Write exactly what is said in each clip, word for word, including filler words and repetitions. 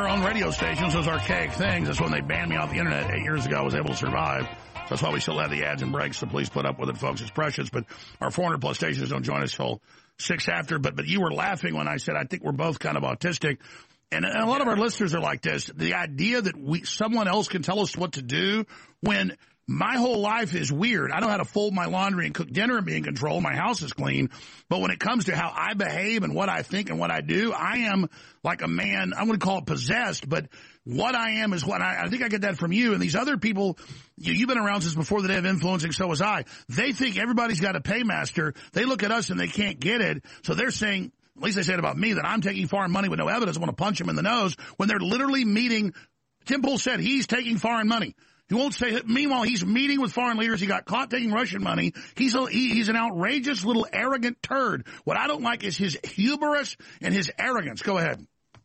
Our own radio stations, those archaic things. That's when they banned me off the internet eight years ago. I was able to survive. So that's why we still have the ads and breaks, so please put up with it, folks. It's precious, but our four hundred plus stations don't join us till six after. But but you were laughing when I said I think we're both kind of autistic. And, and a lot of our listeners are like this. The idea that we someone else can tell us what to do when my whole life is weird. I know how to fold my laundry and cook dinner and be in control. My house is clean. But when it comes to how I behave and what I think and what I do, I am like a man, I wouldn't call it possessed, but what I am is what I, I think I get that from you. And these other people, you, you've been around since before the day of influencing, so was I. They think everybody's got a paymaster. They look at us and they can't get it. So they're saying, at least they said about me, that I'm taking foreign money with no evidence. I want to punch him in the nose when they're literally meeting. Tim Pool said he's taking foreign money. He won't say it. Meanwhile, he's meeting with foreign leaders. He got caught taking Russian money. He's a, he, he's an outrageous little arrogant turd. What I don't like is his hubris and his arrogance. Go ahead.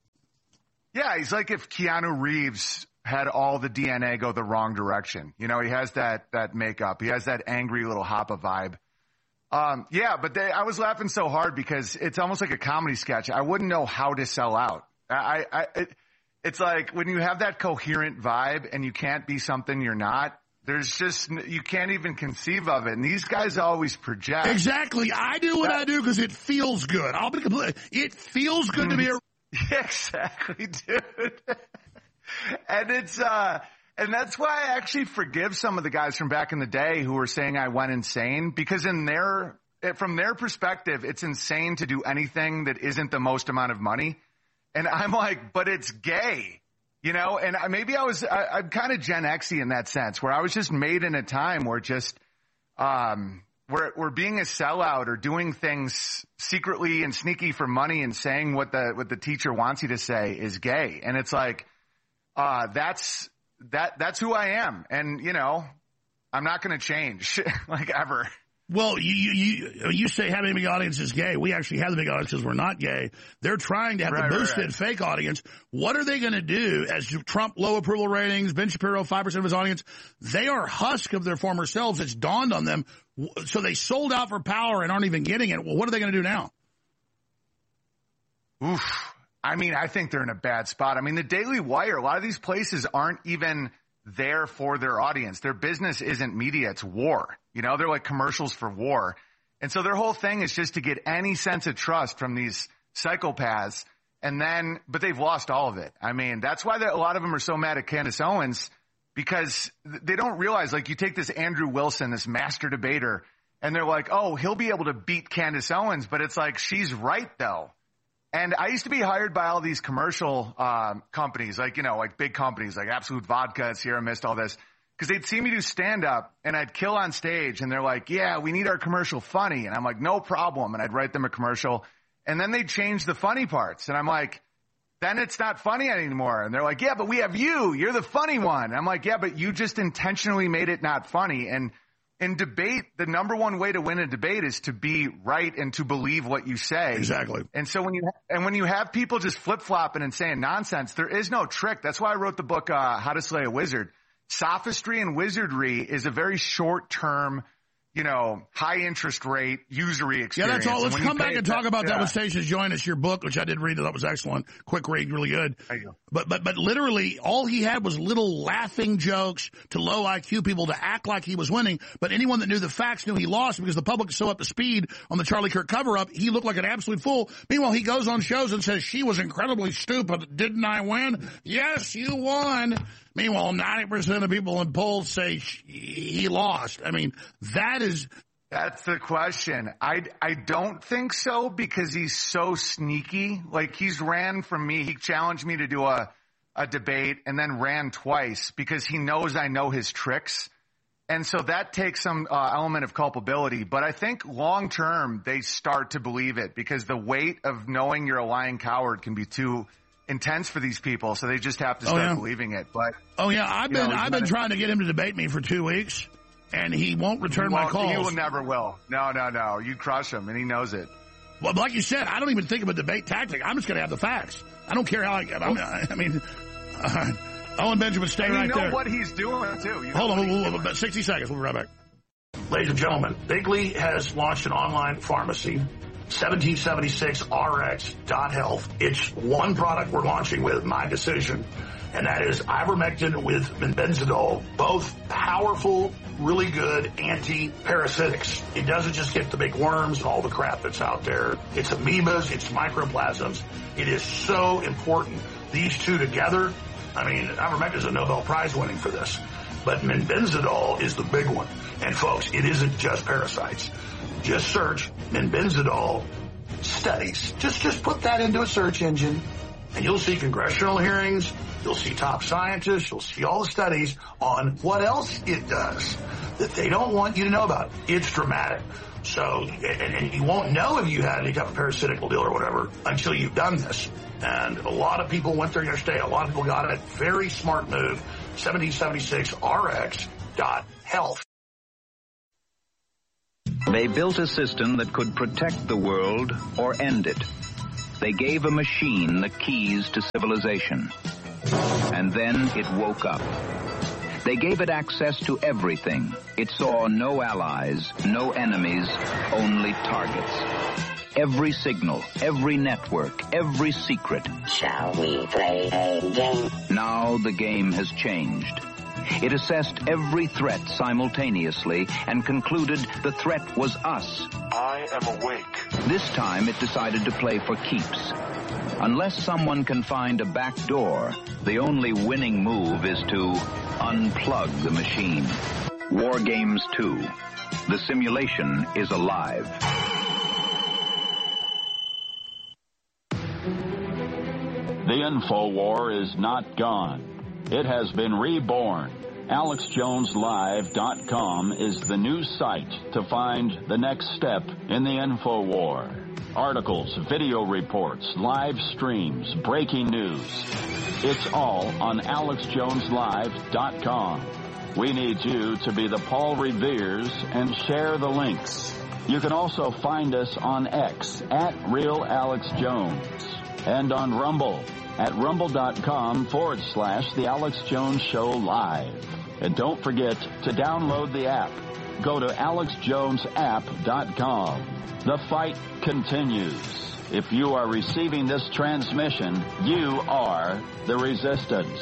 Yeah, he's like if Keanu Reeves had all the D N A go the wrong direction. You know, he has that that makeup. He has that angry little Hoppa vibe. Um, yeah, but they, I was laughing so hard because it's almost like a comedy sketch. I wouldn't know how to sell out. I, I, it, it's like when you have that coherent vibe and you can't be something you're not, there's just, you can't even conceive of it. And these guys always project. Exactly. I do what that, I do because it feels good. I'll be completely, it feels good to be a. Yeah, exactly, dude. And it's, uh, And that's why I actually forgive some of the guys from back in the day who were saying I went insane, because in their, from their perspective, it's insane to do anything that isn't the most amount of money. And I'm like, but it's gay, you know? And maybe I was, I, I'm kind of Gen X-y in that sense, where I was just made in a time where just, um, where we're being a sellout or doing things secretly and sneaky for money and saying what the, what the teacher wants you to say is gay. And it's like, uh, that's, That that's who I am, and you know, I'm not going to change like ever. Well, you you you say having a big audience is gay. We actually have the big audiences. We're not gay. They're trying to have right, the boosted right, right. fake audience. What are they going to do as Trump low approval ratings? Ben Shapiro five percent of his audience. They are husk of their former selves. It's dawned on them. So they sold out for power and aren't even getting it. Well, what are they going to do now? Oof. I mean, I think they're in a bad spot. I mean, the Daily Wire, a lot of these places aren't even there for their audience. Their business isn't media, it's war. You know, they're like commercials for war. And so their whole thing is just to get any sense of trust from these psychopaths. And then, but they've lost all of it. I mean, that's why a lot of them are so mad at Candace Owens, because they don't realize, like, you take this Andrew Wilson, this master debater, and they're like, oh, he'll be able to beat Candace Owens. But it's like, she's right, though. And I used to be hired by all these commercial um, companies, like, you know, like big companies like Absolute Vodka, Sierra Mist, all this, because they'd see me do stand-up and I'd kill on stage and they're like, yeah, we need our commercial funny. And I'm like, no problem. And I'd write them a commercial and then they'd change the funny parts. And I'm like, then it's not funny anymore. And they're like, yeah, but we have you. You're the funny one. And I'm like, yeah, but you just intentionally made it not funny. And in debate, the number one way to win a debate is to be right and to believe what you say. Exactly. And so when you, and when you have people just flip-flopping and saying nonsense, there is no trick. That's why I wrote the book, uh, How to Slay a Wizard. Sophistry and wizardry is a very short-term, you know, high interest rate, usury experience. Yeah, that's all. Let's come back and talk about yeah. that when Stations join us. Your book, which I did read, that was excellent. Quick read, really good. There you go. But, but, but literally, all he had was little laughing jokes to low I Q people to act like he was winning. But anyone that knew the facts knew he lost because the public is so up to speed on the Charlie Kirk cover-up, he looked like an absolute fool. Meanwhile, he goes on shows and says, she was incredibly stupid. Didn't I win? Yes, you won. Meanwhile, ninety percent of people in polls say he lost. I mean, that is... That's the question. I, I don't think so, because he's so sneaky. Like, he's ran from me. He challenged me to do a, a debate and then ran twice because he knows I know his tricks. And so that takes some uh, element of culpability. But I think long term, they start to believe it because the weight of knowing you're a lying coward can be too intense for these people. So they just have to start oh, yeah. believing it. But oh yeah, I've been know, I've been trying to get him to debate me for two weeks. And he won't return my calls. He will never will. No, no, no. You crush him, and he knows it. Well, like you said, I don't even think of a debate tactic. I'm just going to have the facts. I don't care how I get. Well, I mean, uh, Owen Benjamin, stay right there. You know what he's doing, too. You Hold on, we'll, we'll, about sixty seconds. We'll be right back. Ladies and gentlemen, Bigley has launched an online pharmacy seventeen seventy-six R X dot health. It's one product we're launching with, My Decision, and that is ivermectin with benzidol, both powerful, really good anti-parasitics. It doesn't just get the big worms and all the crap that's out there. It's amoebas, it's microplasms. It is so important. These two together, I mean, ivermectin is a Nobel Prize winning for this, but benzidol is the big one. And folks, it isn't just parasites. Just search benzidol studies. Just, just put that into a search engine, and you'll see congressional hearings. You'll see top scientists. You'll see all the studies on what else it does that they don't want you to know about. It's dramatic. So, and, and you won't know if you had any type of parasitical deal or whatever until you've done this. And a lot of people went there yesterday. A lot of people got it. Very smart move. seventeen seventy-six R X dot health. They built a system that could protect the world or end it. They gave a machine the keys to civilization. And then it woke up. They gave it access to everything. It saw no allies, no enemies, only targets. Every signal, every network, every secret. Shall we play a game? Now the game has changed. It assessed every threat simultaneously and concluded the threat was us. I am awake. This time it decided to play for keeps. Unless someone can find a back door, the only winning move is to unplug the machine. War Games two. The simulation is alive. The InfoWar is not gone. It has been reborn. Alex Jones Live dot com is the new site to find the next step in the InfoWar. Articles, video reports, live streams, breaking news. It's all on Alex Jones Live dot com. We need you to be the Paul Reveres and share the links. You can also find us on X at Real Alex Jones and on Rumble at rumble.com forward slash The Alex Jones Show Live. And don't forget to download the app. Go to alex jones app dot com. The fight continues. If you are receiving this transmission, you are the resistance.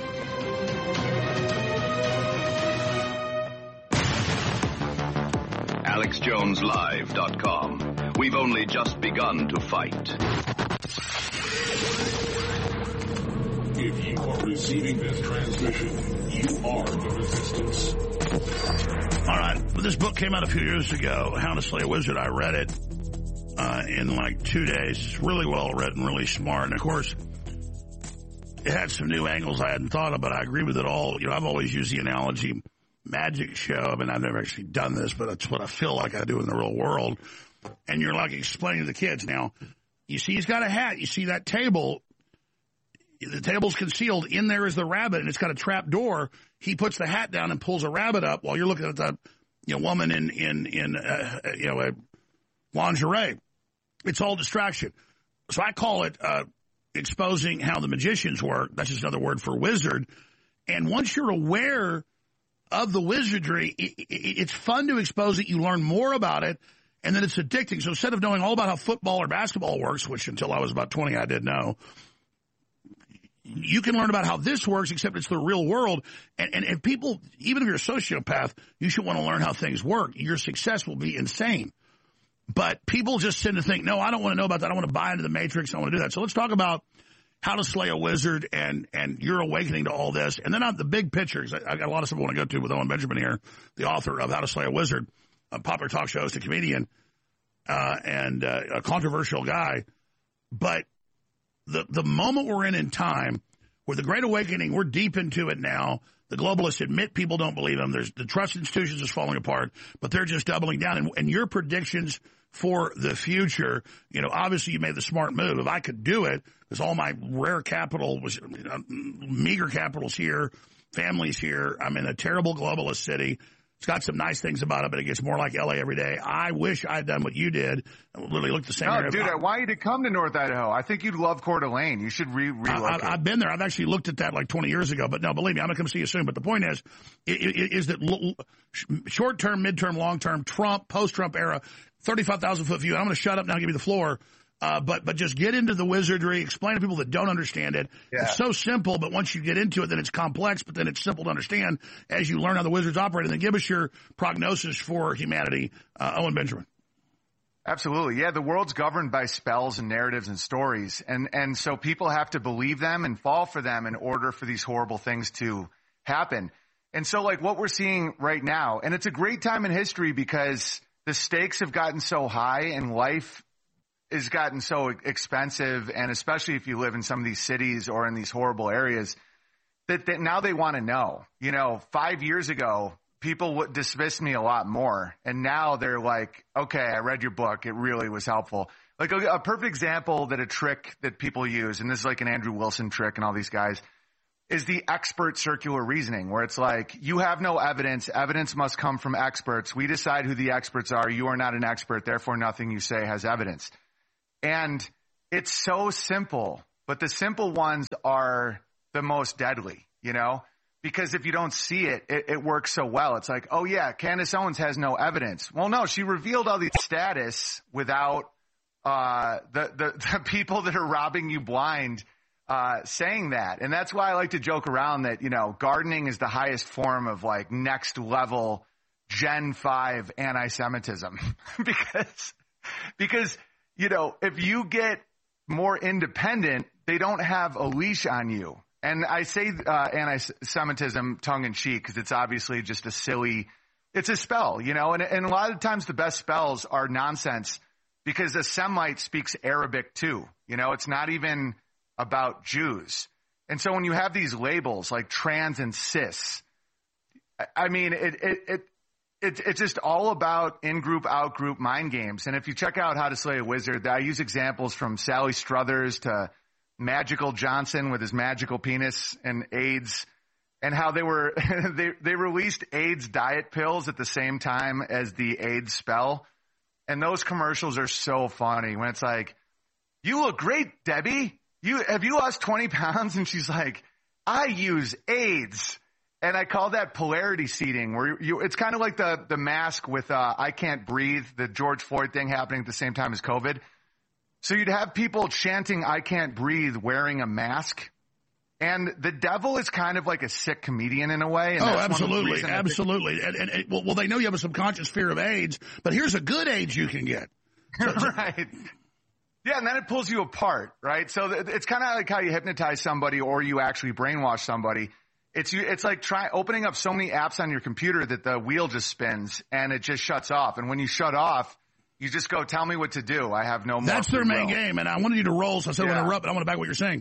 alex jones live dot com. We've only just begun to fight. If you are receiving this transmission, you are the resistance. All right. This book came out a few years ago, How to Slay a Wizard. I read it uh, in like two days. It's really well written, really smart. And, of course, it had some new angles I hadn't thought of, but I agree with it all. You know, I've always used the analogy magic show. I mean, I've never actually done this, but that's what I feel like I do in the real world. And you're like explaining to the kids. Now, you see he's got a hat. You see that table. The table's concealed. In there is the rabbit, and it's got a trap door. He puts the hat down and pulls a rabbit up while you're looking at the you know, woman in, in, in uh, you know, a lingerie. It's all distraction. So I call it uh, exposing how the magicians work. That's just another word for wizard. And once you're aware of the wizardry, it, it, it's fun to expose it. You learn more about it, and then it's addicting. So instead of knowing all about how football or basketball works, which until I was about twenty I didn't know, you can learn about how this works, except it's the real world. And, and, and people, even if you're a sociopath, you should want to learn how things work. Your success will be insane. But people just tend to think, no, I don't want to know about that. I want to buy into the Matrix. I want to do that. So let's talk about how to slay a wizard and, and your awakening to all this. And then on the big pictures, I, I got a lot of stuff I want to go to with Owen Benjamin here, the author of How to Slay a Wizard, a popular talk show host, a comedian, uh, and uh, a controversial guy. But The the moment we're in in time, where the Great Awakening, we're deep into it now. The globalists admit people don't believe them. There's the trust institutions is falling apart, but they're just doubling down. And, and your predictions for the future, you know, obviously you made the smart move. If I could do it, because all my rare capital was, you know, meager capital's here, families here. I'm in a terrible globalist city. It's got some nice things about it, but it gets more like L A every day. I wish I'd done what you did. It literally looked the same. No, dude, I want you to come to North Idaho. I think you'd love Coeur d'Alene. You should re relocate. I, I've been there. I've actually looked at that like twenty years ago. But no, believe me, I'm going to come see you soon. But the point is, is that short-term, mid-term, long-term, Trump, post-Trump era, thirty-five thousand foot view. And I'm going to shut up now and give you the floor. Uh, but but just get into the wizardry, explain to people that don't understand it. Yeah. It's so simple, but once you get into it, then it's complex, but then it's simple to understand as you learn how the wizards operate. And then give us your prognosis for humanity, uh, Owen Benjamin. Absolutely. Yeah, the world's governed by spells and narratives and stories. And, and so people have to believe them and fall for them in order for these horrible things to happen. And so like what we're seeing right now, and it's a great time in history because the stakes have gotten so high and life has gotten so expensive, and especially if you live in some of these cities or in these horrible areas, that, that now they want to know. You know, five years ago, people would dismiss me a lot more, and now they're like, okay, I read your book. It really was helpful. Like a, a perfect example that a trick that people use, and this is like an Andrew Wilson trick and all these guys, is the expert circular reasoning, where it's like, you have no evidence. Evidence must come from experts. We decide who the experts are. You are not an expert. Therefore, nothing you say has evidence. And it's so simple, but the simple ones are the most deadly, you know, because if you don't see it, it, it works so well. It's like, oh yeah, Candace Owens has no evidence. Well, no, she revealed all the status without, uh, the, the, the people that are robbing you blind, uh, saying that. And that's why I like to joke around that, you know, gardening is the highest form of like next level Gen five anti-Semitism because, because, you know, if you get more independent, they don't have a leash on you. And I say uh, anti-Semitism tongue-in-cheek because it's obviously just a silly, it's a spell, you know, and, and a lot of times the best spells are nonsense because a Semite speaks Arabic too. You know, it's not even about Jews. And so when you have these labels like trans and cis, I mean, it, it, it It's, it's just all about in-group, out-group mind games. And if you check out How to Slay a Wizard, I use examples from Sally Struthers to Magical Johnson with his magical penis and AIDS, and how they were they they released AIDS diet pills at the same time as the AIDS spell. And those commercials are so funny when it's like, you look great, Debbie. You have you lost twenty pounds? And she's like, I use AIDS. And I call that polarity seeding, where you, it's kind of like the, the mask with uh, I Can't Breathe, the George Floyd thing happening at the same time as COVID. So you'd have people chanting I Can't Breathe wearing a mask. And the devil is kind of like a sick comedian in a way. And oh, that's absolutely. Absolutely. And, and, and, well, they know you have a subconscious fear of AIDS, but here's a good AIDS you can get. So, right. Yeah, and then it pulls you apart, right? So it's kind of like how you hypnotize somebody or you actually brainwash somebody. It's you. It's like try opening up so many apps on your computer that the wheel just spins and it just shuts off. And when you shut off, you just go, tell me what to do. I have no more. That's their main game. And I wanted you to roll, so I said, yeah. I want to interrupt, but I want to back what you're saying.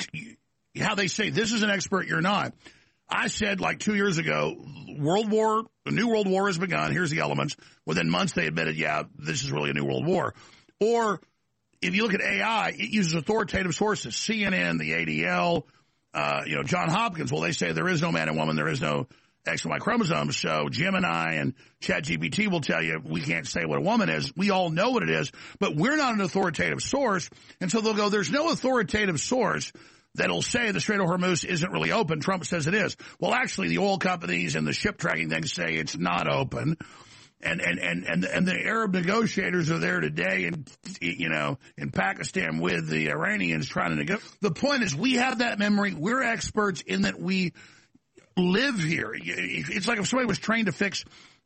How they say, this is an expert, you're not. I said like two years ago, World War, a new World War has begun. Here's the elements. Within months, they admitted, yeah, this is really a new World War. Or if you look at A I, it uses authoritative sources, C N N, the A D L, Uh, you know, John Hopkins, well, they say there is no man and woman, there is no X and Y chromosomes. So Gemini and ChatGPT will tell you we can't say what a woman is. We all know what it is, but we're not an authoritative source. And so they'll go, there's no authoritative source that'll say the Strait of Hormuz isn't really open. Trump says it is. Well, actually, the oil companies and the ship tracking things say it's not open. And, and, and, and, and the Arab negotiators are there today in, you know, in Pakistan with the Iranians trying to negotiate. The point is we have that memory. We're experts in that we live here. It's like if somebody was trained to fix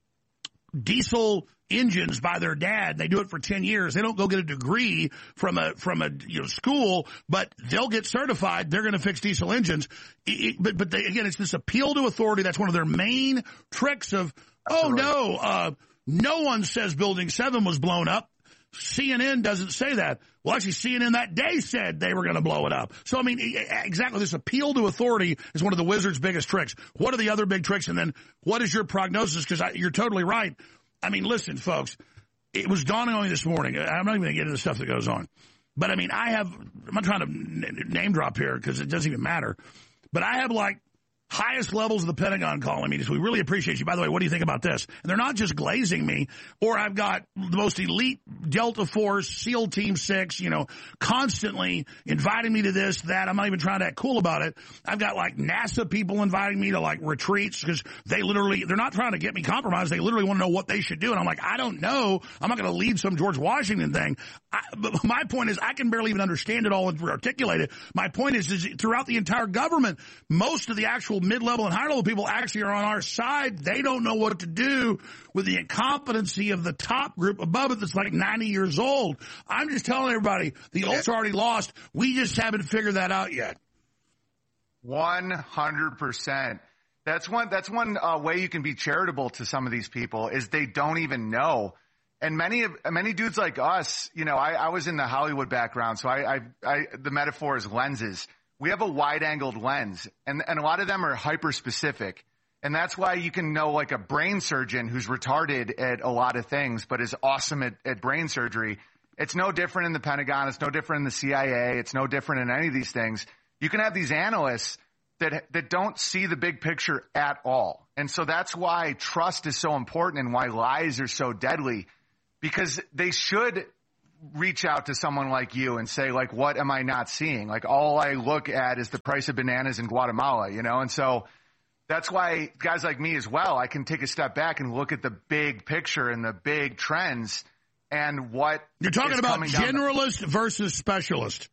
diesel engines by their dad. They do it for ten years. They don't go get a degree from a, from a, you know, school, but they'll get certified. They're going to fix diesel engines. It, but, but they, again, it's this appeal to authority. That's one of their main tricks of, oh, no, uh, no one says Building seven was blown up. C N N doesn't say that. Well, actually, C N N that day said they were going to blow it up. So, I mean, exactly, this appeal to authority is one of the wizard's biggest tricks. What are the other big tricks? And then what is your prognosis? Because you're totally right. I mean, listen, folks, it was dawning on me this morning. I'm not even going to get into the stuff that goes on. But, I mean, I have – I'm not trying to name drop here because it doesn't even matter. But I have like highest levels of the Pentagon calling me. Just, we really appreciate you. By the way, what do you think about this? And they're not just glazing me, or I've got the most elite Delta Force, SEAL Team six, you know, constantly inviting me to this, that. I'm not even trying to act cool about it. I've got like NASA people inviting me to like retreats because they literally, they're not trying to get me compromised. They literally want to know what they should do. And I'm like, I don't know. I'm not going to lead some George Washington thing. I, but my point is, I can barely even understand it all and articulate it. My point is, is throughout the entire government, most of the actual mid-level and high-level people actually are on our side. They don't know what to do with the incompetency of the top group above it that's like ninety years old. I'm just telling everybody, the ult's already lost. We just haven't figured that out yet. one hundred percent. That's one, that's one uh, way you can be charitable to some of these people is they don't even know. And many of, many dudes like us, you know, I, I was in the Hollywood background, so I, I, I, the metaphor is lenses. We have a wide-angled lens, and, and a lot of them are hyper-specific. And that's why you can know, like, a brain surgeon who's retarded at a lot of things but is awesome at, at brain surgery. It's no different in the Pentagon. It's no different in the C I A. It's no different in any of these things. You can have these analysts that that don't see the big picture at all. And so that's why trust is so important and why lies are so deadly, because they should reach out to someone like you and say, like, what am I not seeing? Like, all I look at is the price of bananas in Guatemala, you know? And so that's why guys like me as well, I can take a step back and look at the big picture and the big trends and what you're talking is about, generalist the- versus specialist.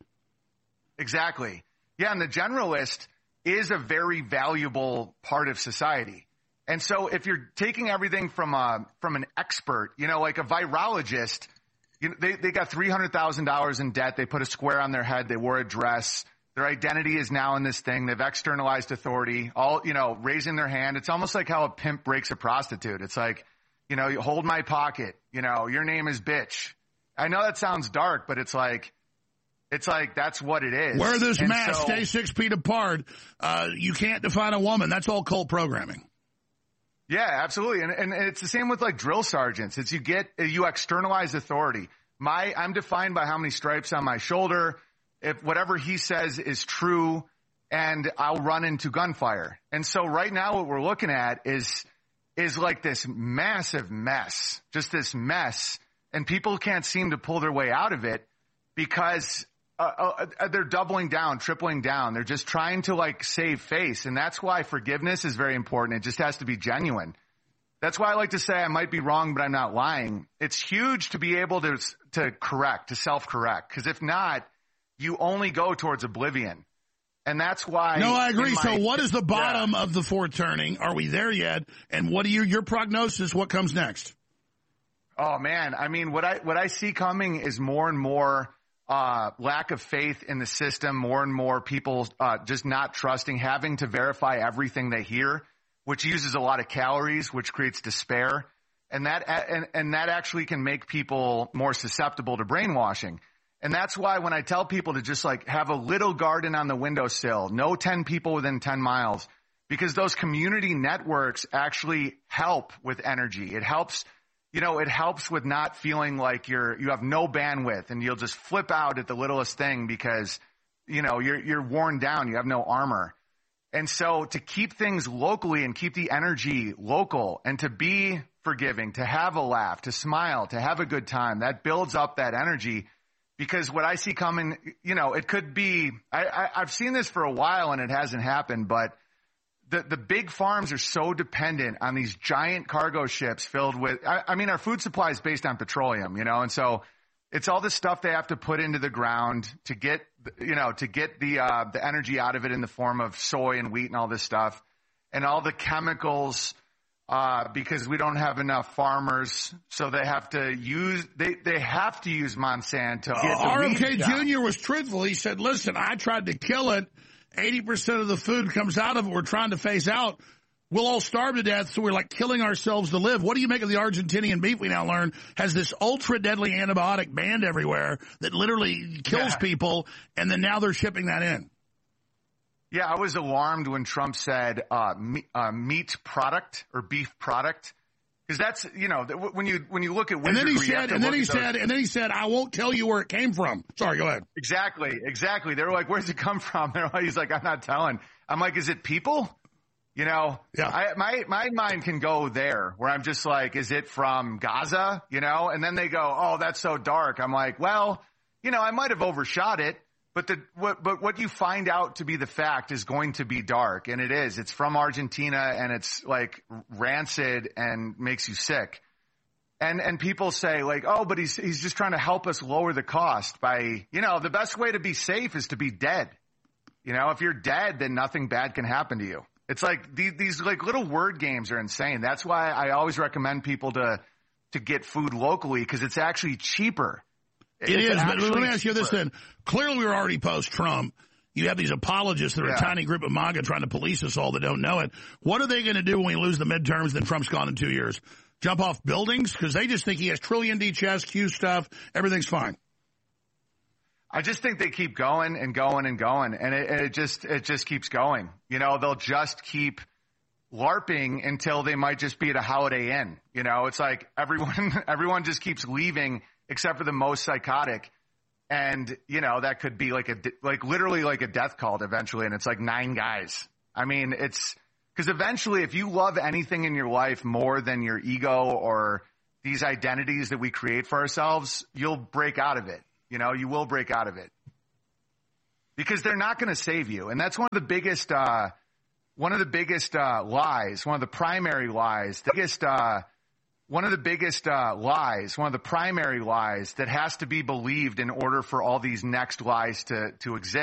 Exactly. Yeah. And the generalist is a very valuable part of society. And so if you're taking everything from a, from an expert, you know, like a virologist, you know, they, they got three hundred thousand dollars in debt. They put a square on their head. They wore a dress. Their identity is now in this thing. They've externalized authority, all, you know, raising their hand. It's almost like how a pimp breaks a prostitute. It's like, you know, you hold my pocket, you know, your name is bitch. I know that sounds dark, but it's like, it's like, that's what it is. Wear this and mask, so, stay six feet apart. Uh, you can't define a woman. That's all cult programming. Yeah, absolutely. And, and it's the same with like drill sergeants. It's you get, you externalize authority. My, I'm defined by how many stripes on my shoulder. If whatever he says is true, and I'll run into gunfire. And so right now what we're looking at is, is like this massive mess, just this mess. And people can't seem to pull their way out of it because uh, uh, they're doubling down, tripling down. They're just trying to like save face. And that's why forgiveness is very important. It just has to be genuine. That's why I like to say I might be wrong, but I'm not lying. It's huge to be able to, to correct, to self-correct. Because if not, you only go towards oblivion. And that's why. No, I agree. My, so what is the bottom yeah. of the fourth turning? Are we there yet? And what are your, your prognosis? What comes next? Oh man. I mean, what I, what I see coming is more and more, uh, lack of faith in the system, more and more people, uh, just not trusting, having to verify everything they hear, which uses a lot of calories, which creates despair. And that, and, and that actually can make people more susceptible to brainwashing. And that's why when I tell people to just like have a little garden on the windowsill, no ten people within ten miles, because those community networks actually help with energy. It helps, you know, it helps with not feeling like you're, you have no bandwidth and you'll just flip out at the littlest thing because, you know, you're, you're worn down. You have no armor. And so to keep things locally and keep the energy local and to be forgiving, to have a laugh, to smile, to have a good time, that builds up that energy. Because what I see coming, you know, it could be, I, I, I've seen this for a while and it hasn't happened, but the, the big farms are so dependent on these giant cargo ships filled with, I, I mean, our food supply is based on petroleum, you know, and so it's all the stuff they have to put into the ground to get, you know, to get the, uh, the energy out of it in the form of soy and wheat and all this stuff and all the chemicals. Uh, because we don't have enough farmers, so they have to use they they have to use Monsanto. Uh, R F K Junior was truthful. He said, "Listen, I tried to kill it. Eighty percent of the food comes out of it. We're trying to phase out. We'll all starve to death, so we're like killing ourselves to live." What do you make of the Argentinian beef? We now learn has this ultra deadly antibiotic banned everywhere that literally kills yeah. people, and then now they're shipping that in. Yeah, I was alarmed when Trump said uh, me, uh, meat product or beef product, because that's, you know, when you when you look at and then he wizardry, said, and then he said, and then he said, "I won't tell you where it came from." Sorry, go ahead. Exactly, exactly. They were like, "Where's it come from?" They're like, he's like, "I'm not telling." I'm like, "Is it people?" You know, Yeah. I, my, my mind can go there where I'm just like, is it from Gaza? You know, and then they go, oh, that's so dark. I'm like, well, you know, I might have overshot it, but the, what, but what you find out to be the fact is going to be dark. And it is, it's from Argentina and it's like rancid and makes you sick. And, and people say like, oh, but he's, he's just trying to help us lower the cost by, you know, the best way to be safe is to be dead. You know, if you're dead, then nothing bad can happen to you. It's like these, these like little word games are insane. That's why I always recommend people to to get food locally because it's actually cheaper. It it's is, but let me ask you cheaper. this then. Clearly we're already post-Trump. You have these apologists that are Yeah. a tiny group of MAGA trying to police us all that don't know it. What are they going to do when we lose the midterms and Trump's gone in two years? Jump off buildings? Because they just think he has trillion D chess, Q stuff, everything's fine. I just think they keep going and going and going, and it, and it just it just keeps going. You know, they'll just keep LARPing until they might just be at a Holiday Inn. You know, it's like everyone everyone just keeps leaving except for the most psychotic, and you know that could be like a like literally like a death cult eventually, and it's like nine guys. I mean, it's because eventually, if you love anything in your life more than your ego or these identities that we create for ourselves, you'll break out of it. You know, you will break out of it because they're not going to save you. And that's one of the biggest, uh, one of the biggest, uh, lies, one of the primary lies, the biggest, uh, one of the biggest, uh, lies, one of the primary lies that has to be believed in order for all these next lies to, to exist.